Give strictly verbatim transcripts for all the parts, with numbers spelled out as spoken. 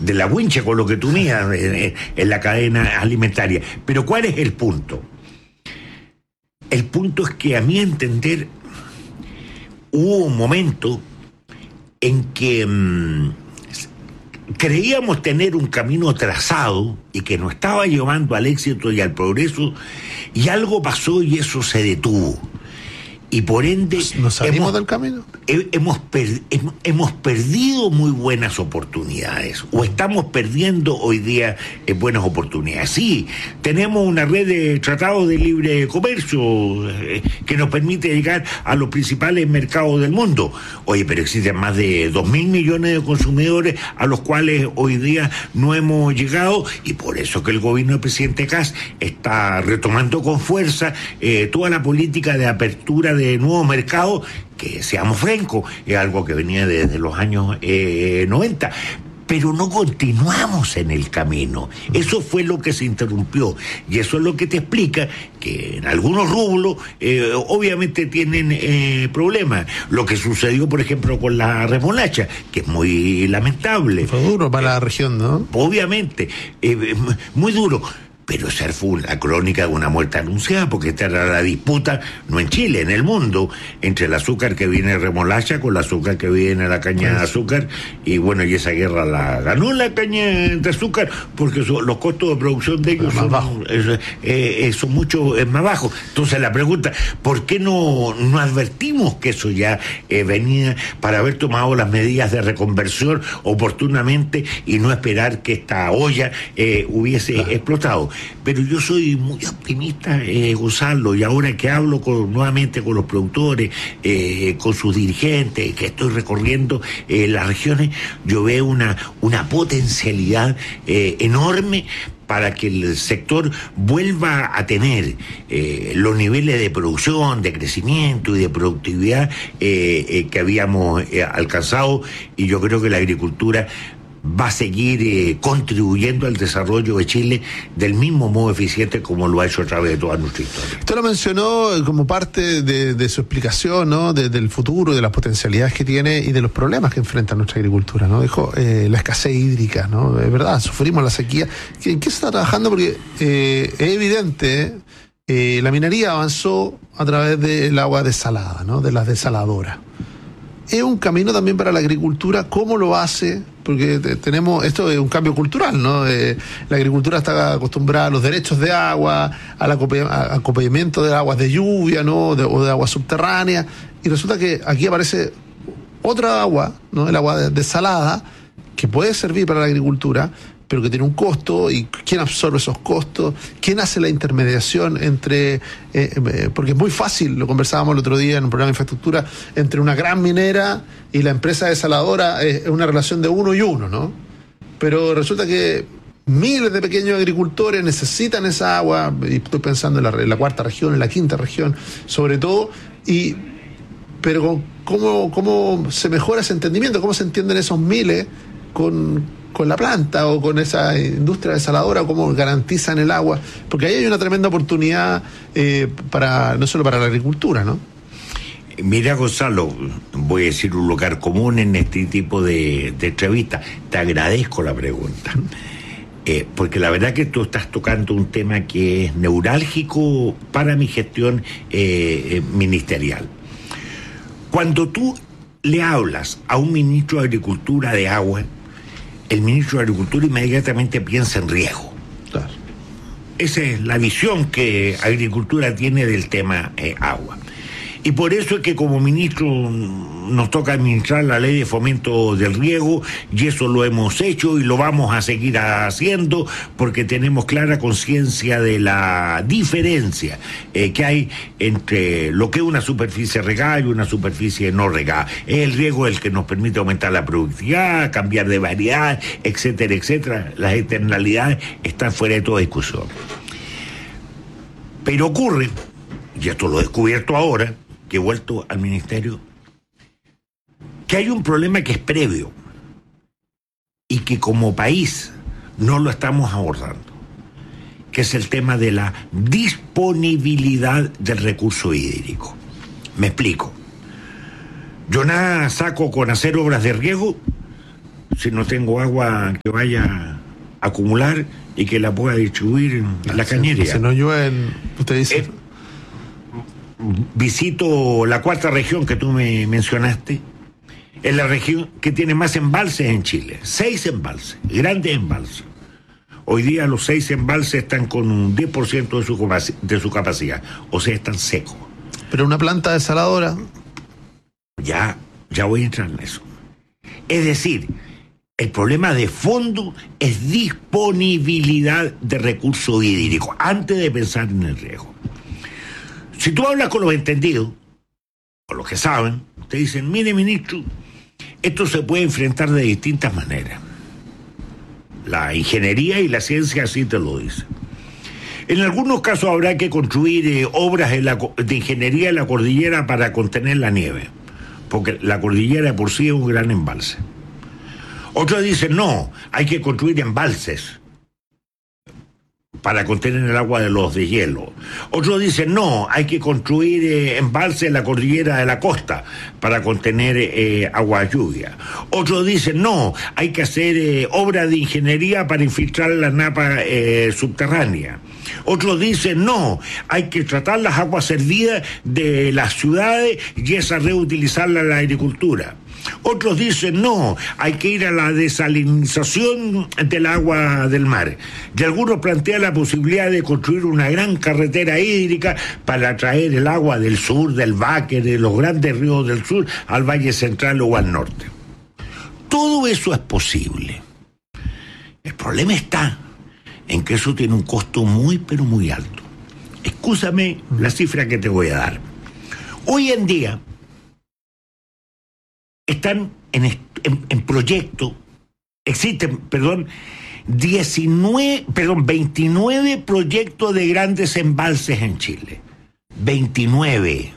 de la wincha con lo que tú mías en, en la cadena alimentaria. Pero ¿cuál es el punto? El punto es que, a mi entender, hubo un momento en que mmm, creíamos tener un camino trazado y que nos estaba llevando al éxito y al progreso, y algo pasó y eso se detuvo. Y por ende... ¿Nos salimos hemos, del camino? Hemos, per, hemos, hemos perdido muy buenas oportunidades, o estamos perdiendo hoy día eh, buenas oportunidades. Sí, tenemos una red de tratados de libre comercio eh, que nos permite llegar a los principales mercados del mundo. Oye, pero existen más de dos mil millones de consumidores a los cuales hoy día no hemos llegado, y por eso que el gobierno del presidente Kast está retomando con fuerza eh, toda la política de apertura de de nuevo mercado, que seamos francos, es algo que venía desde los años eh, noventa, pero no continuamos en el camino. Eso fue lo que se interrumpió, y eso es lo que te explica que en algunos rubros eh, obviamente tienen eh, problemas. Lo que sucedió, por ejemplo, con la remolacha, que es muy lamentable. Fue duro para eh, la región, ¿no? Obviamente, eh, muy duro. Pero esa fue la crónica de una muerte anunciada, porque esta era la disputa, no en Chile, en el mundo, entre el azúcar que viene de remolacha con el azúcar que viene de la caña de azúcar, y bueno, y esa guerra la ganó la caña de azúcar, porque son, los costos de producción de ellos son, bajos. Eh, eh, son mucho eh, más bajos. Entonces la pregunta, ¿por qué no, no advertimos que eso ya eh, venía, para haber tomado las medidas de reconversión oportunamente y no esperar que esta olla eh, hubiese claro. explotado? Pero yo soy muy optimista, eh, Gonzalo, y ahora que hablo con, nuevamente con los productores, eh, con sus dirigentes, que estoy recorriendo eh, las regiones, yo veo una, una potencialidad eh, enorme para que el sector vuelva a tener eh, los niveles de producción, de crecimiento y de productividad eh, eh, que habíamos eh, alcanzado, y yo creo que la agricultura va a seguir eh, contribuyendo al desarrollo de Chile del mismo modo eficiente como lo ha hecho a través de toda nuestra historia. Usted lo mencionó como parte de, de su explicación, ¿no? De, del futuro, de las potencialidades que tiene y de los problemas que enfrenta nuestra agricultura, ¿no? Dijo eh, la escasez hídrica, ¿no? Es verdad, sufrimos la sequía. ¿En qué se está trabajando? Porque eh, es evidente, eh, la minería avanzó a través del agua desalada, ¿no? De las desaladoras. Es un camino también para la agricultura. ¿Cómo lo hace? Porque tenemos, esto es un cambio cultural, ¿no? Eh, la agricultura está acostumbrada a los derechos de agua, al acompañamiento de aguas de lluvia, ¿no? De, o de agua subterránea, y resulta que aquí aparece otra agua, ¿no? El agua desalada, que puede servir para la agricultura, pero que tiene un costo. ¿Y quién absorbe esos costos? ¿Quién hace la intermediación entre...? Eh, eh, porque es muy fácil, lo conversábamos el otro día en un programa de infraestructura, entre una gran minera y la empresa desaladora, es una relación de uno y uno, ¿no? Pero resulta que miles de pequeños agricultores necesitan esa agua, y estoy pensando en la, en la cuarta región, en la quinta región, sobre todo, y pero ¿cómo, cómo se mejora ese entendimiento? ¿Cómo se entienden esos miles con... con la planta o con esa industria desaladora, cómo garantizan el agua? Porque ahí hay una tremenda oportunidad eh, para no solo para la agricultura, ¿no? Mira, Gonzalo, voy a decir un lugar común en este tipo de, de entrevistas. Te agradezco la pregunta, eh, porque la verdad que tú estás tocando un tema que es neurálgico para mi gestión eh, eh, ministerial. Cuando tú le hablas a un ministro de Agricultura de agua, el ministro de Agricultura inmediatamente piensa en riego. Claro. Esa es la visión que Agricultura tiene del tema eh, agua. Y por eso es que como ministro nos toca administrar la ley de fomento del riego, y eso lo hemos hecho y lo vamos a seguir haciendo, porque tenemos clara conciencia de la diferencia eh, que hay entre lo que es una superficie regada y una superficie no regada. Es el riego el que nos permite aumentar la productividad, cambiar de variedad, etcétera, etcétera. Las externalidades están fuera de toda discusión. Pero ocurre, y esto lo he descubierto ahora, que he vuelto al ministerio, que hay un problema que es previo y que como país no lo estamos abordando, que es el tema de la disponibilidad del recurso hídrico. Me explico. Yo nada saco con hacer obras de riego si no tengo agua que vaya a acumular y que la pueda distribuir en claro, la cañería? Si, si no llueve, usted dice... Eh, visito la cuarta región que tú me mencionaste. Es la región que tiene más embalses en Chile. Seis embalses, grandes embalses. Hoy día los seis embalses están con un diez por ciento de su, capaci- de su capacidad. O sea, están secos. Pero una planta desaladora... Ya, ya voy a entrar en eso. Es decir, el problema de fondo es disponibilidad de recursos hídricos, antes de pensar en el riesgo. Si tú hablas con los entendidos, o los que saben, te dicen, mire, ministro, esto se puede enfrentar de distintas maneras. La ingeniería y la ciencia así te lo dicen. En algunos casos habrá que construir eh, obras en la, de ingeniería en la cordillera para contener la nieve, porque la cordillera por sí es un gran embalse. Otros dicen, no, hay que construir embalses para contener el agua de los deshielos. Otros dicen, no, hay que construir eh, embalses en la cordillera de la costa para contener eh, agua lluvia. Otros dicen, no, hay que hacer eh, obras de ingeniería para infiltrar la napa eh, subterránea. Otros dicen, no, hay que tratar las aguas servidas de las ciudades y esas reutilizarlas en la agricultura. Otros dicen, no, hay que ir a la desalinización del agua del mar. Y algunos plantean la posibilidad de construir una gran carretera hídrica para traer el agua del sur, del Baque, de los grandes ríos del sur, al Valle Central o al norte. Todo eso es posible. El problema está en que eso tiene un costo muy, pero muy alto. Escúchame la cifra que te voy a dar. Hoy en día están en, en, en proyecto, existen, perdón, diecinueve, perdón, veintinueve proyectos de grandes embalses en Chile. veintinueve.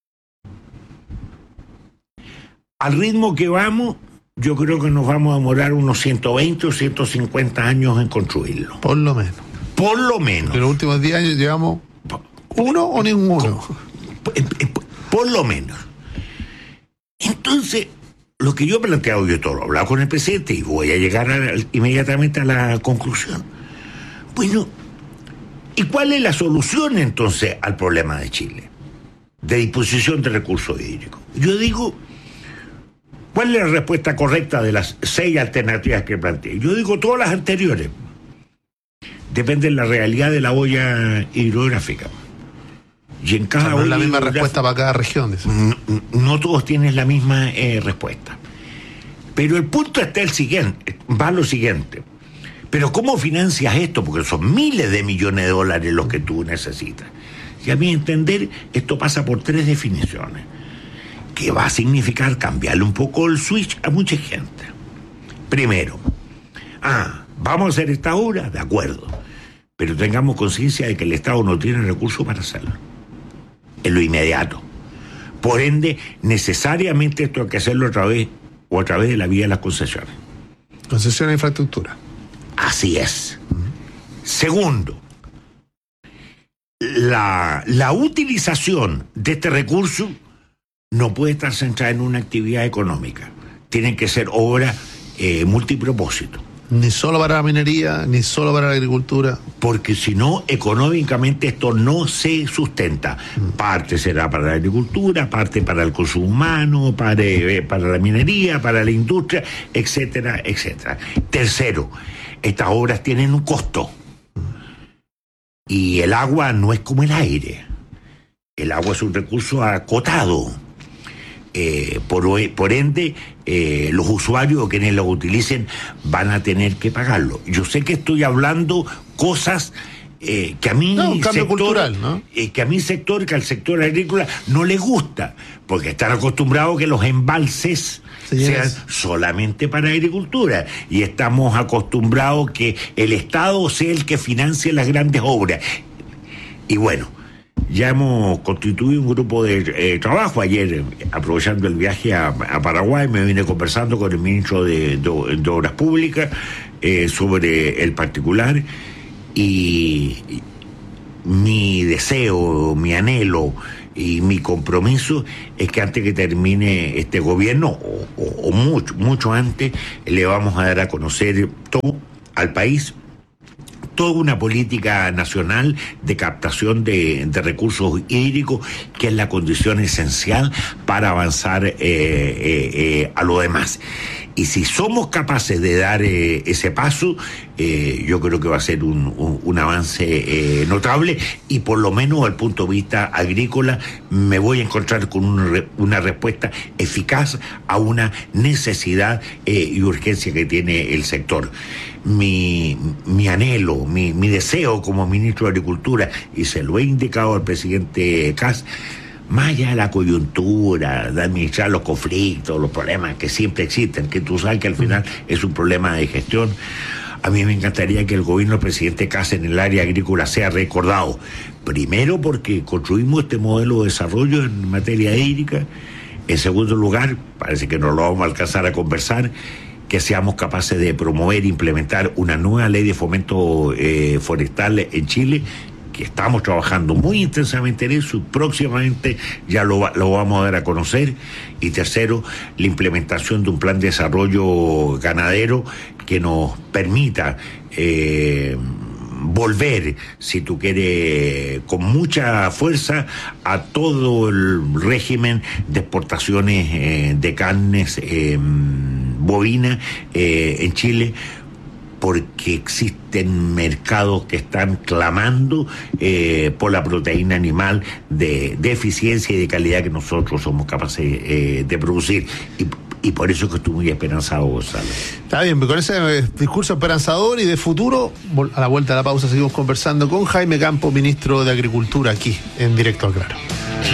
Al ritmo que vamos, yo creo que nos vamos a demorar unos ciento veinte o ciento cincuenta años en construirlo. Por lo menos. Por lo menos. En los últimos diez años llevamos uno o ninguno. Por, por lo menos. Entonces, lo que yo he planteado, yo todo lo he hablado con el presidente y voy a llegar a, inmediatamente a la conclusión. Bueno, ¿y cuál es la solución entonces al problema de Chile? De disposición de recursos hídricos. Yo digo, ¿cuál es la respuesta correcta de las seis alternativas que planteé? Yo digo todas las anteriores. Depende de la realidad de la olla hidrográfica. Y en cada no es la misma respuesta para cada región. No, no todos tienen la misma eh, respuesta. Pero el punto está el siguiente, va lo siguiente. Pero ¿cómo financias esto? Porque son miles de millones de dólares los que tú necesitas. Y a mi entender, esto pasa por tres definiciones, que va a significar cambiarle un poco el switch a mucha gente. Primero, ah, vamos a hacer esta obra, de acuerdo, pero tengamos conciencia de que el Estado no tiene recursos para hacerlo en lo inmediato. Por ende, necesariamente esto hay que hacerlo a través o a través de la vía de las concesiones. Concesión de infraestructura. Así es. Uh-huh. Segundo, la, la utilización de este recurso no puede estar centrada en una actividad económica. Tienen que ser obras eh, multipropósito. Ni solo para la minería, ni solo para la agricultura. Porque si no, económicamente esto no se sustenta. Mm. Parte será para la agricultura, parte para el consumo humano, para, eh, para la minería, para la industria, etcétera, etcétera. Tercero, estas obras tienen un costo. Y el agua no es como el aire. El agua es un recurso acotado. Eh, por, por ende, eh, los usuarios o quienes lo utilicen van a tener que pagarlo. Yo sé que estoy hablando cosas eh, que a mí no, un cambio sector, cultural, ¿no? Eh, que a mi sector, que al sector agrícola no le gusta, porque están acostumbrados a que los embalses Señores. sean solamente para agricultura y estamos acostumbrados a que el Estado sea el que financie las grandes obras. Y bueno, ya hemos constituido un grupo de eh, trabajo. Ayer, aprovechando el viaje a, a Paraguay, me vine conversando con el ministro de, de, de Obras Públicas eh, sobre el particular, y, y mi deseo, mi anhelo y mi compromiso es que antes que termine este gobierno, o, o, o mucho, mucho antes, le vamos a dar a conocer todo al país, toda una política nacional de captación de, de recursos hídricos, que es la condición esencial para avanzar eh, eh, eh, a lo demás. Y si somos capaces de dar eh, ese paso, eh, yo creo que va a ser un, un, un avance eh, notable, y por lo menos desde el punto de vista agrícola me voy a encontrar con una, una respuesta eficaz a una necesidad eh, y urgencia que tiene el sector. Mi, mi anhelo, mi, mi deseo como ministro de Agricultura, y se lo he indicado al presidente Kast, más allá de la coyuntura, de administrar los conflictos, los problemas que siempre existen, que tú sabes que al final es un problema de gestión, a mí me encantaría que el gobierno del presidente Kast en el área agrícola sea recordado. Primero, porque construimos este modelo de desarrollo en materia hídrica. En segundo lugar, parece que no lo vamos a alcanzar a conversar, que seamos capaces de promover e implementar una nueva ley de fomento eh, forestal en Chile, que estamos trabajando muy intensamente en eso, y próximamente ya lo, lo vamos a dar a conocer. Y tercero, la implementación de un plan de desarrollo ganadero que nos permita eh, volver, si tú quieres, con mucha fuerza a todo el régimen de exportaciones eh, de carnes eh, bovinas eh, en Chile, porque existen mercados que están clamando eh, por la proteína animal de, de eficiencia y de calidad que nosotros somos capaces eh, de producir. Y, y por eso es que estoy muy esperanzado, Gonzalo. Está bien, con ese eh, discurso esperanzador y de futuro, a la vuelta de la pausa seguimos conversando con Jaime Campo, ministro de Agricultura, aquí en Directo al Grano.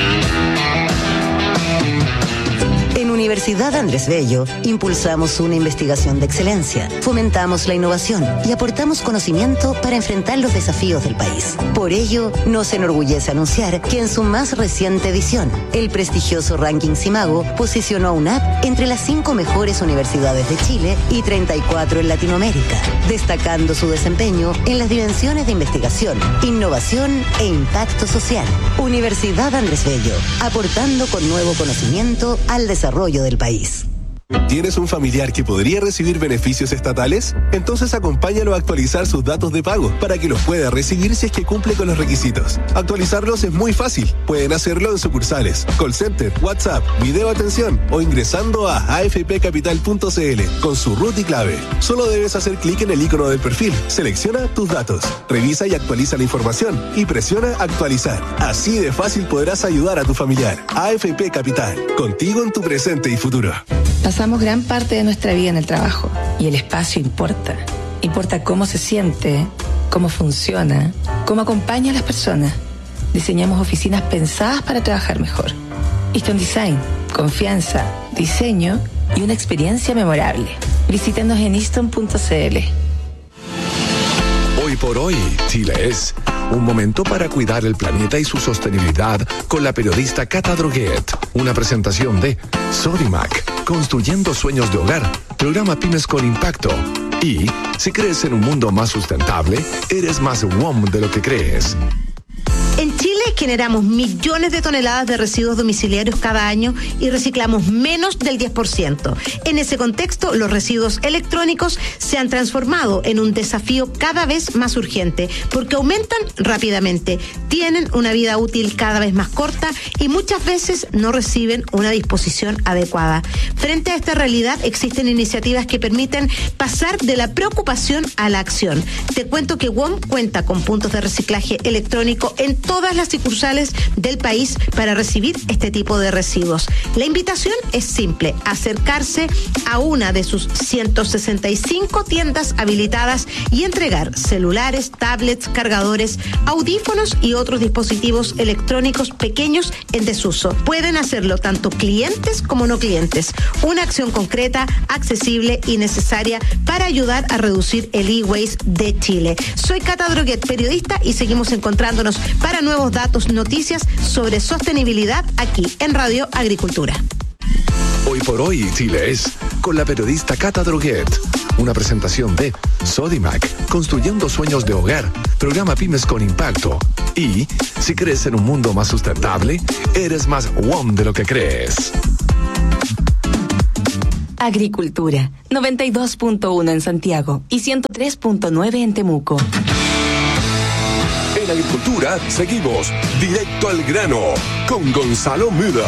Universidad Andrés Bello, impulsamos una investigación de excelencia, fomentamos la innovación y aportamos conocimiento para enfrentar los desafíos del país. Por ello, nos enorgullece anunciar que en su más reciente edición, el prestigioso ranking Simago posicionó a UNAP entre las cinco mejores universidades de Chile y treinta y cuatro en Latinoamérica, destacando su desempeño en las dimensiones de investigación, innovación e impacto social. Universidad Andrés Bello, aportando con nuevo conocimiento al desarrollo del país. ¿Tienes un familiar que podría recibir beneficios estatales? Entonces acompáñalo a actualizar sus datos de pago para que los pueda recibir si es que cumple con los requisitos. Actualizarlos es muy fácil. Pueden hacerlo en sucursales, call center, WhatsApp, video atención o ingresando a a f p capital punto c l con su root y clave. Solo debes hacer clic en el icono del perfil, selecciona tus datos, revisa y actualiza la información y presiona actualizar. Así de fácil podrás ayudar a tu familiar. A F P Capital, contigo en tu presente y futuro. Pasamos gran parte de nuestra vida en el trabajo y el espacio importa. Importa cómo se siente, cómo funciona, cómo acompaña a las personas. Diseñamos oficinas pensadas para trabajar mejor. Easton Design, confianza, diseño y una experiencia memorable. Visítenos en easton punto c l. Hoy por hoy, Chile es un momento para cuidar el planeta y su sostenibilidad con la periodista Cata Droguet. Una presentación de Sodimac, construyendo sueños de hogar, programa Pymes con Impacto. Y si crees en un mundo más sustentable, eres más W O M de lo que crees. En Chile generamos millones de toneladas de residuos domiciliarios cada año y reciclamos menos del diez por ciento. En ese contexto, los residuos electrónicos se han transformado en un desafío cada vez más urgente porque aumentan rápidamente, tienen una vida útil cada vez más corta y muchas veces no reciben una disposición adecuada. Frente a esta realidad, existen iniciativas que permiten pasar de la preocupación a la acción. Te cuento que W O M cuenta con puntos de reciclaje electrónico en todas las sucursales del país para recibir este tipo de residuos. La invitación es simple: acercarse a una de sus ciento sesenta y cinco tiendas habilitadas y entregar celulares, tablets, cargadores, audífonos y otros dispositivos electrónicos pequeños en desuso. Pueden hacerlo tanto clientes como no clientes. Una acción concreta, accesible y necesaria para ayudar a reducir el e-waste de Chile. Soy Cata Droguet, periodista, y seguimos encontrándonos para nuevos datos, noticias sobre sostenibilidad aquí en Radio Agricultura. Hoy por hoy, Chile es con la periodista Cata Droguet. Una presentación de Sodimac, construyendo sueños de hogar, programa Pymes con Impacto. Y, si crees en un mundo más sustentable, eres más W O M de lo que crees. Agricultura, noventa y dos punto uno en Santiago y ciento tres punto nueve en Temuco. En Agricultura seguimos directo al grano con Gonzalo Müller.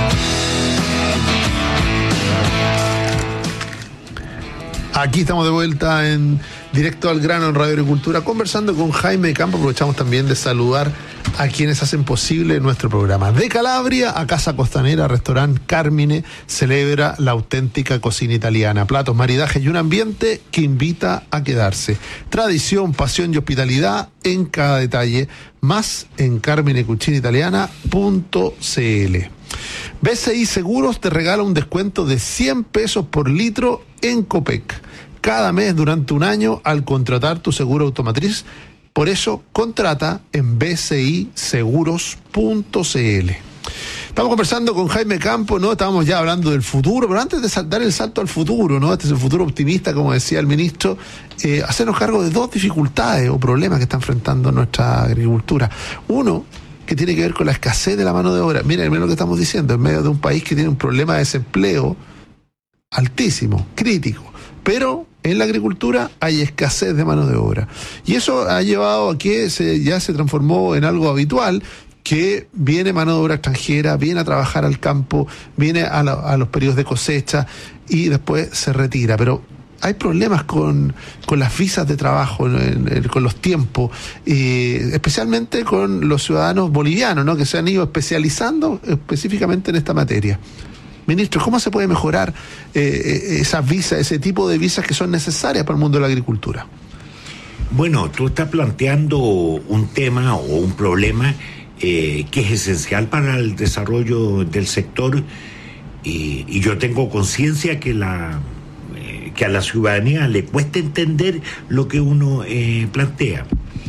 Aquí estamos de vuelta en Directo al Grano en Radio Agricultura, conversando con Jaime Campo. Aprovechamos también de saludar a quienes hacen posible nuestro programa. De Calabria a Casa Costanera, Restaurante Carmine celebra la auténtica cocina italiana. Platos, maridajes y un ambiente que invita a quedarse. Tradición, pasión y hospitalidad en cada detalle. Más en carmine cucina italiana punto c l. B C I Seguros te regala un descuento de cien pesos por litro en Copec cada mes durante un año al contratar tu seguro automotriz. Por eso, contrata en b c i seguros punto c l. Estamos conversando con Jaime Campo, ¿no? Estábamos ya hablando del futuro, pero antes de dar el salto al futuro, ¿no? Este es el futuro optimista, como decía el ministro, eh, hacernos cargo de dos dificultades o problemas que está enfrentando nuestra agricultura. Uno, que tiene que ver con la escasez de la mano de obra. Miren, miren lo que estamos diciendo, en medio de un país que tiene un problema de desempleo altísimo, crítico, pero en la agricultura hay escasez de mano de obra. Y eso ha llevado a que se, ya se transformó en algo habitual, que viene mano de obra extranjera, viene a trabajar al campo, viene a, la, a los periodos de cosecha y después se retira. Pero hay problemas con, con las visas de trabajo, en, en, con los tiempos, eh, especialmente con los ciudadanos bolivianos, ¿no? Que se han ido especializando específicamente en esta materia. Ministro, ¿cómo se puede mejorar eh, esas visas, ese tipo de visas que son necesarias para el mundo de la agricultura? Bueno, tú estás planteando un tema o un problema eh, que es esencial para el desarrollo del sector y, y yo tengo conciencia que la eh, que a la ciudadanía le cuesta entender lo que uno eh, plantea.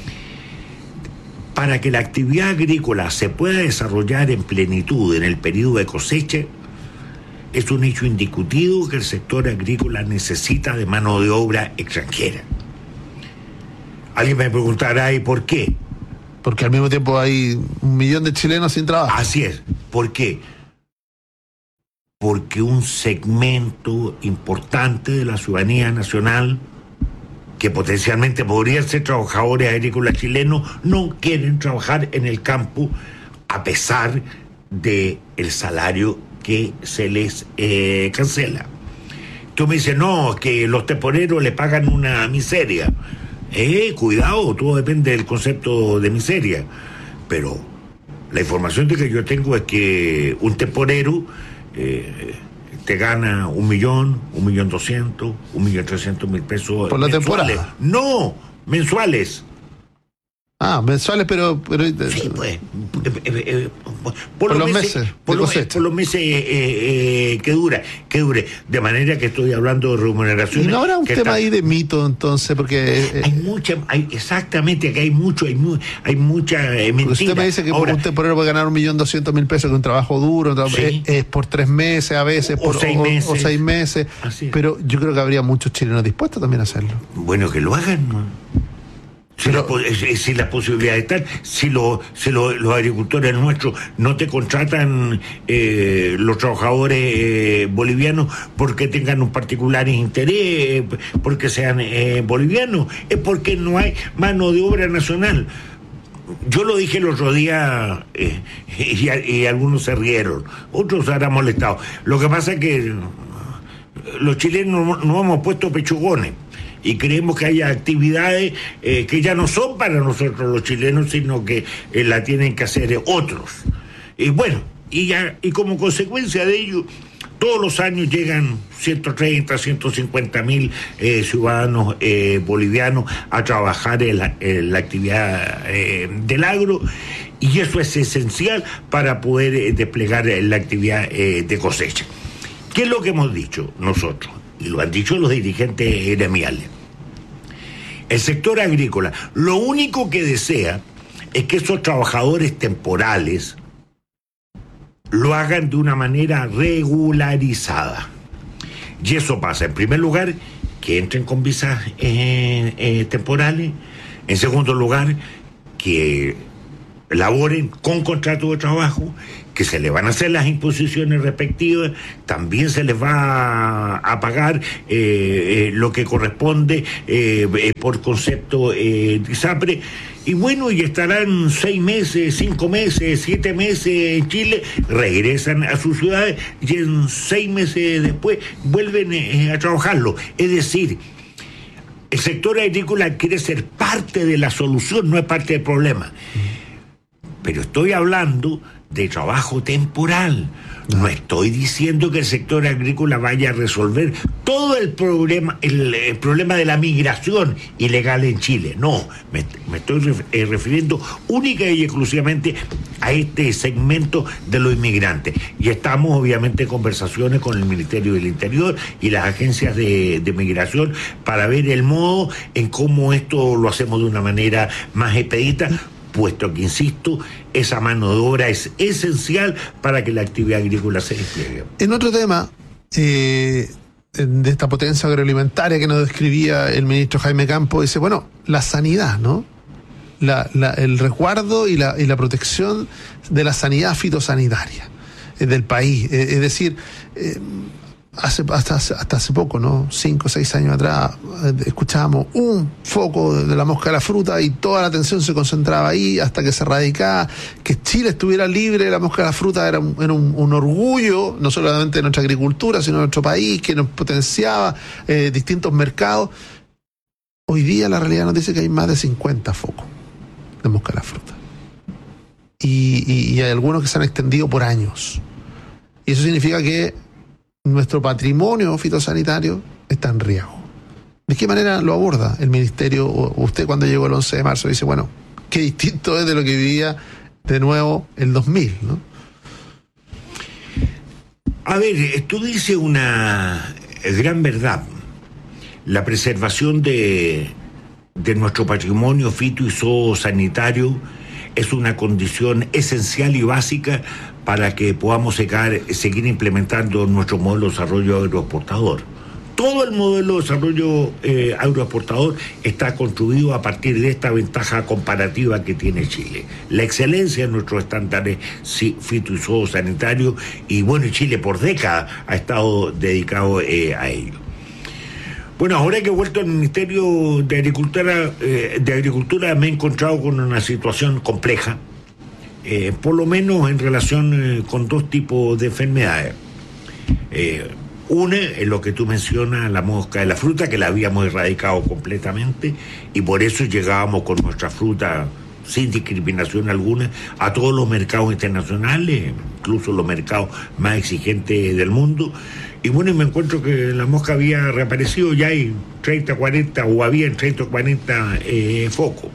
Para que la actividad agrícola se pueda desarrollar en plenitud en el periodo de cosecha, es un hecho indiscutido que el sector agrícola necesita de mano de obra extranjera. Alguien me preguntará, ¿y por qué? Porque al mismo tiempo hay un millón de chilenos sin trabajo. Así es. ¿Por qué? Porque un segmento importante de la ciudadanía nacional, que potencialmente podrían ser trabajadores agrícolas chilenos, no quieren trabajar en el campo a pesar del salario que se les eh, cancela. Tú me dices, no, que los temporeros le pagan una miseria. Eh, cuidado, todo depende del concepto de miseria. Pero la información de que yo tengo es que un temporero eh, te gana un millón, un millón doscientos, un millón trescientos mil pesos. ¿Por la mensuales. temporada? No, mensuales. Ah, mensuales, pero... pero sí, pues. Eh, eh, eh, por, por los, los meses, meses por, los, cosecha. por los meses eh, eh, que dura, que dure. De manera que estoy hablando de remuneraciones. ¿Y no habrá un tema está... ahí de mito, entonces? Porque... Eh, hay mucha, hay, exactamente, que hay mucho, hay, mu, hay mucha eh, mentira. Usted me dice que Ahora, un temporero puede ganar un millón doscientos mil pesos con un trabajo duro, un trabajo, sí. es, es por tres meses a veces, o por seis o, meses. O seis meses. Pero yo creo que habría muchos chilenos dispuestos también a hacerlo. Bueno, que lo hagan, ¿no? Si, Pero, la, si las posibilidades están, si, lo, si lo, los agricultores nuestros no te contratan eh, los trabajadores eh, bolivianos porque tengan un particular interés, porque sean eh, bolivianos, es porque no hay mano de obra nacional. Yo lo dije el otro día eh, y, y algunos se rieron, otros se habrán molestado. Lo que pasa es que los chilenos nos hemos puesto pechugones y creemos que haya actividades eh, que ya no son para nosotros los chilenos, sino que eh, la tienen que hacer otros. Y bueno, y, ya, y como consecuencia de ello, todos los años llegan ciento treinta, ciento cincuenta mil eh, ciudadanos eh, bolivianos a trabajar en la, en la actividad eh, del agro, y eso es esencial para poder eh, desplegar la actividad eh, de cosecha. ¿Qué es lo que hemos dicho nosotros? Y lo han dicho los dirigentes gremiales. El sector agrícola, lo único que desea es que esos trabajadores temporales lo hagan de una manera regularizada. Y eso pasa, en primer lugar, que entren con visas eh, eh, temporales. En segundo lugar, que laboren con contrato de trabajo, que se le van a hacer las imposiciones respectivas, también se les va a pagar eh, eh, lo que corresponde eh, eh, por concepto eh, de ISAPRE, y bueno, y estarán seis meses, cinco meses, siete meses en Chile, regresan a sus ciudades y en seis meses después vuelven eh, a trabajarlo. Es decir, el sector agrícola quiere ser parte de la solución, no es parte del problema. Pero estoy hablando de trabajo temporal. No estoy diciendo que el sector agrícola vaya a resolver todo el problema, el, el problema de la migración ilegal en Chile. No, me, me estoy ref, eh, refiriendo única y exclusivamente a este segmento de los inmigrantes. Y estamos obviamente en conversaciones con el Ministerio del Interior y las agencias de, de migración para ver el modo en cómo esto lo hacemos de una manera más expedita, puesto que, insisto, esa mano de obra es esencial para que la actividad agrícola se despliegue. En otro tema, eh, de esta potencia agroalimentaria que nos describía el ministro Jaime Campo, dice, bueno, la sanidad, ¿no? La, la, el resguardo y la, y la protección de la sanidad fitosanitaria eh, del país. Eh, es decir, eh, Hace, hasta, hasta hace poco, ¿no? Cinco o seis años atrás, eh, escuchábamos un foco de, de la mosca de la fruta y toda la atención se concentraba ahí hasta que se erradicaba. Que Chile estuviera libre de la mosca de la fruta era, un, era un, un orgullo, no solamente de nuestra agricultura, sino de nuestro país, que nos potenciaba eh, distintos mercados. Hoy día la realidad nos dice que hay más de cincuenta focos de mosca de la fruta. Y, y, y hay algunos que se han extendido por años. Y eso significa que nuestro patrimonio fitosanitario está en riesgo. ¿De qué manera lo aborda el ministerio? Usted, cuando llegó el once de marzo, dice, bueno, qué distinto es de lo que vivía de nuevo el dos mil, ¿no? A ver, tú dices una gran verdad. La preservación de, de nuestro patrimonio fito y zoosanitario es una condición esencial y básica para que podamos secar, seguir implementando nuestro modelo de desarrollo agroexportador. Todo el modelo de desarrollo eh, agroexportador está construido a partir de esta ventaja comparativa que tiene Chile. La excelencia de nuestros estándares fito y zoosanitarios, y bueno, Chile por décadas ha estado dedicado eh, a ello. Bueno, ahora que he vuelto al Ministerio de Agricultura, eh, de Agricultura me he encontrado con una situación compleja, eh, por lo menos en relación eh, con dos tipos de enfermedades. Eh, una es lo que tú mencionas, la mosca de la fruta, que la habíamos erradicado completamente y por eso llegábamos con nuestra fruta sin discriminación alguna a todos los mercados internacionales, incluso los mercados más exigentes del mundo. Y bueno, y me encuentro que la mosca había reaparecido, ya hay treinta, cuarenta, o había treinta o cuarenta eh, focos.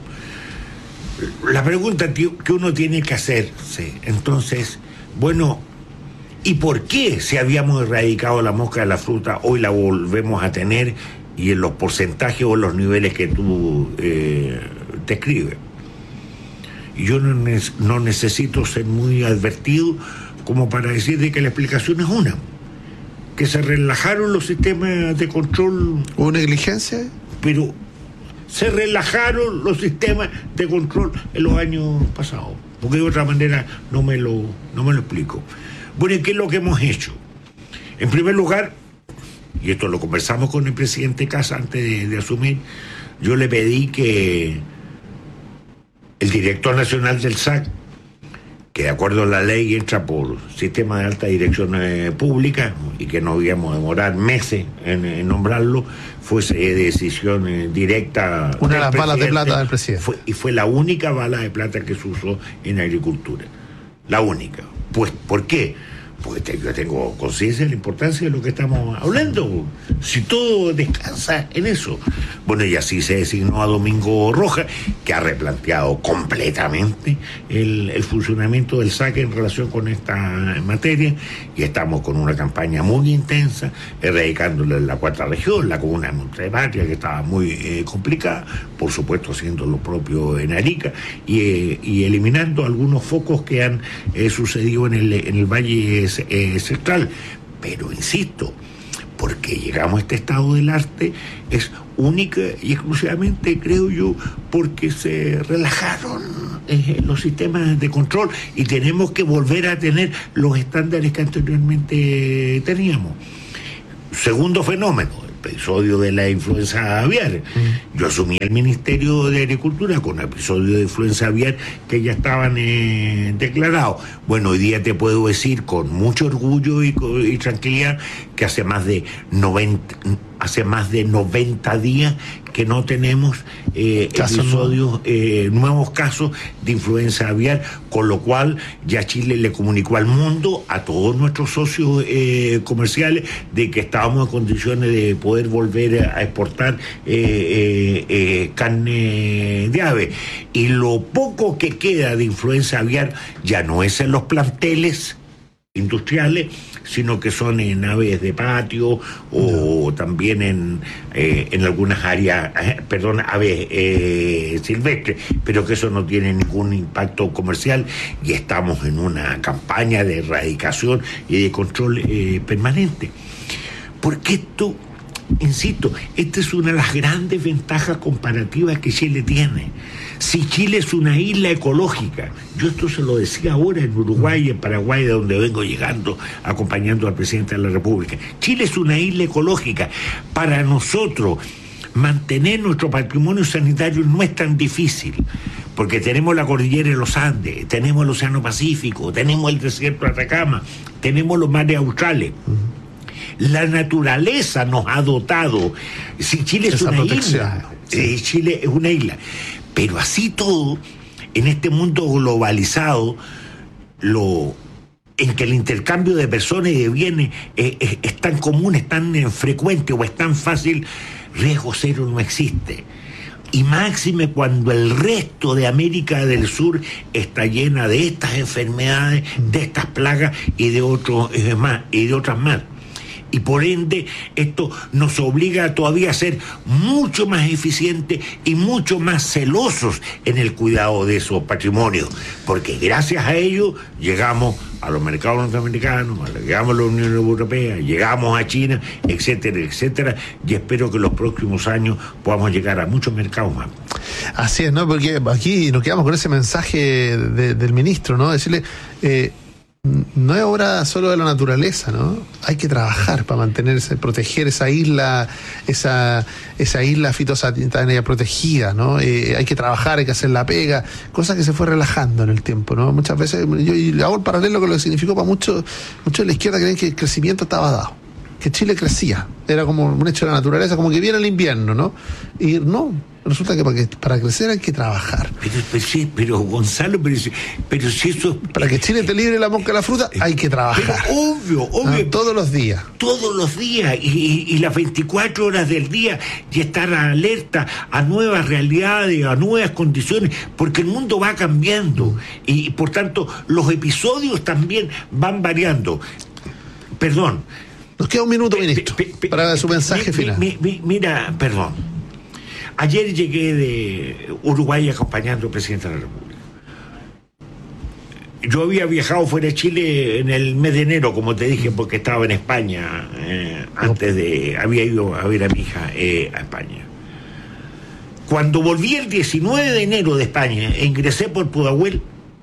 La pregunta que uno tiene que hacerse, entonces, bueno, ¿y por qué si habíamos erradicado la mosca de la fruta, hoy la volvemos a tener y en los porcentajes o en los niveles que tú eh, describes? Y yo no, ne- no necesito ser muy advertido como para decir de que la explicación es una. Que se relajaron los sistemas de control. ¿Hubo negligencia? Pero se relajaron los sistemas de control en los años pasados. Porque de otra manera no me lo, no me lo explico. Bueno, ¿y qué es lo que hemos hecho? En primer lugar, y esto lo conversamos con el presidente Kast antes de, de asumir, yo le pedí que el director nacional del S A C, que de acuerdo a la ley entra por sistema de alta dirección eh, pública y que no íbamos a demorar meses en, en nombrarlo, fuese de decisión eh, directa. Una de las balas de plata del presidente. Fue, y fue la única bala de plata que se usó en agricultura. La única. Pues, ¿por qué? Porque te, yo tengo conciencia de la importancia de lo que estamos hablando. Si todo descansa en eso. Bueno, y así se designó a Domingo Rojas, que ha replanteado completamente el, el funcionamiento del S A C en relación con esta materia, y estamos con una campaña muy intensa, erradicándolo en la cuarta región, la comuna de Montepatria, que estaba muy eh, complicada, por supuesto haciendo lo propio en Arica, y, eh, y eliminando algunos focos que han eh, sucedido en el, en el Valle eh, Central. Pero insisto, porque llegamos a este estado del arte es única y exclusivamente, creo yo, porque se relajaron eh, los sistemas de control y tenemos que volver a tener los estándares que anteriormente teníamos. Segundo fenómeno, el episodio de la influenza aviar. Mm. Yo asumí el Ministerio de Agricultura con el episodio de influenza aviar que ya estaban eh, declarados. Bueno, hoy día te puedo decir con mucho orgullo y, y tranquilidad que hace más de noventa, hace más de noventa días que no tenemos eh, episodios, eh, nuevos casos de influenza aviar, con lo cual ya Chile le comunicó al mundo, a todos nuestros socios eh, comerciales, de que estábamos en condiciones de poder volver a exportar eh, eh, eh, carne de ave. Y lo poco que queda de influenza aviar ya no es en los planteles industriales, sino que son en aves de patio o no. también en, eh, en algunas áreas, eh, perdón, aves eh, silvestres, pero que eso no tiene ningún impacto comercial y estamos en una campaña de erradicación y de control eh, permanente. Porque esto, insisto, esta es una de las grandes ventajas comparativas que Chile tiene. Si Chile es una isla ecológica, yo esto se lo decía ahora en Uruguay y en Paraguay, de donde vengo llegando, acompañando al presidente de la República. Chile es una isla ecológica. Para nosotros, mantener nuestro patrimonio sanitario no es tan difícil, porque tenemos la cordillera de los Andes, tenemos el Océano Pacífico, tenemos el desierto de Atacama, tenemos los mares australes. La naturaleza nos ha dotado. Si Chile es una isla, sí. Chile es una isla. Pero así todo, en este mundo globalizado, lo, en que el intercambio de personas y de bienes es, es, es tan común, es tan frecuente o es tan fácil, riesgo cero no existe. Y máxime cuando el resto de América del Sur está llena de estas enfermedades, de estas plagas y de otros y de más, y de otras más. Y por ende esto nos obliga todavía a ser mucho más eficientes y mucho más celosos en el cuidado de esos patrimonios, porque gracias a ello llegamos a los mercados norteamericanos, llegamos a la Unión Europea, llegamos a China, etcétera, etcétera, y espero que en los próximos años podamos llegar a muchos mercados más. Así es, ¿no? Porque aquí nos quedamos con ese mensaje de, del ministro, ¿no? Decirle... Eh, no es obra solo de la naturaleza, ¿no? Hay que trabajar para mantenerse, proteger esa isla, esa esa isla fitosanitaria protegida, ¿no? Eh, hay que trabajar, hay que hacer la pega, cosa que se fue relajando en el tiempo, ¿no? Muchas veces, yo y hago el paralelo con lo que significó para muchos, muchos de la izquierda creen que el crecimiento estaba dado, que Chile crecía, era como un hecho de la naturaleza, como que viene el invierno, ¿no? Y no, resulta que para, que para crecer hay que trabajar. Pero, pero, sí, pero Gonzalo, pero, pero si eso... Para que Chile te libre la mosca de la fruta, hay que trabajar. Pero obvio, obvio. ¿No? Todos los días. Todos los días, y, y, y las veinticuatro horas del día, y estar alerta a nuevas realidades, a nuevas condiciones, porque el mundo va cambiando, y, y por tanto los episodios también van variando. Perdón. Nos queda un minuto, ministro, pe, pe, pe, para su mensaje mi, final. Mi, mi, mira, perdón. Ayer llegué de Uruguay acompañando al presidente de la República. Yo había viajado fuera de Chile en el mes de enero, como te dije, porque estaba en España, eh, antes de... Había ido a ver a mi hija eh, a España. Cuando volví el diecinueve de enero de España e ingresé por Pudahuel,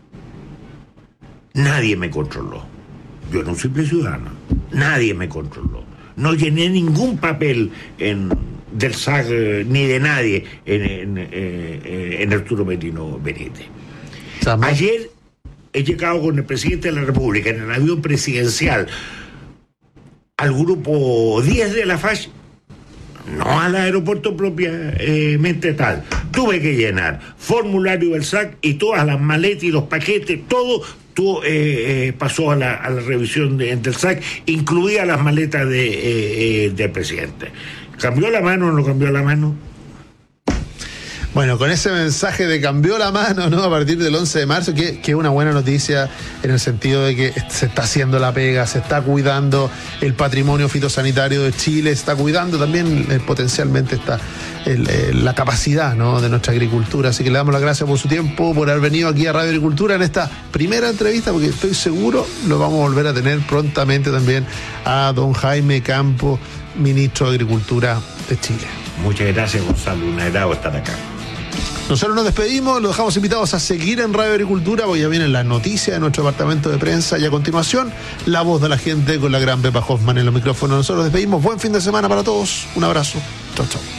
nadie me controló. Yo era un simple ciudadano. Nadie me controló. No llené ningún papel en, del S A C ni de nadie en, en, en, en Arturo Merino Benítez. Ayer he llegado con el presidente de la República en el avión presidencial al grupo diez de la F A S H, no al aeropuerto propiamente tal. Tuve que llenar formulario del S A C y todas las maletas y los paquetes, todo. Tú, eh, eh, pasó a la, a la revisión de, del S A C, incluidas las maletas de, eh, eh, del presidente. ¿Cambió la mano o no cambió la mano? Bueno, con ese mensaje de cambió la mano, ¿no? A partir del once de marzo, que, que es una buena noticia en el sentido de que se está haciendo la pega, se está cuidando el patrimonio fitosanitario de Chile, se está cuidando también eh, potencialmente está el, el, la capacidad, ¿no? De nuestra agricultura. Así que le damos las gracias por su tiempo, por haber venido aquí a Radio Agricultura en esta primera entrevista, porque estoy seguro lo vamos a volver a tener prontamente también a don Jaime Campo, ministro de Agricultura de Chile. Muchas gracias, Gonzalo. Un agrado estar acá. Nosotros nos despedimos, los dejamos invitados a seguir en Radio Agricultura, porque ya vienen las noticias de nuestro departamento de prensa y a continuación la voz de la gente con la gran Pepa Hoffman en los micrófonos. Nosotros nos despedimos, buen fin de semana para todos, un abrazo, chao, chao.